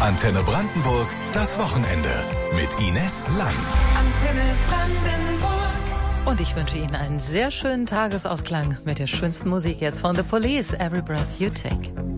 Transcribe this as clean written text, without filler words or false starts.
Antenne Brandenburg, das Wochenende mit Ines Lang. Antenne Brandenburg. Und ich wünsche Ihnen einen sehr schönen Tagesausklang mit der schönsten Musik jetzt von The Police, Every Breath You Take.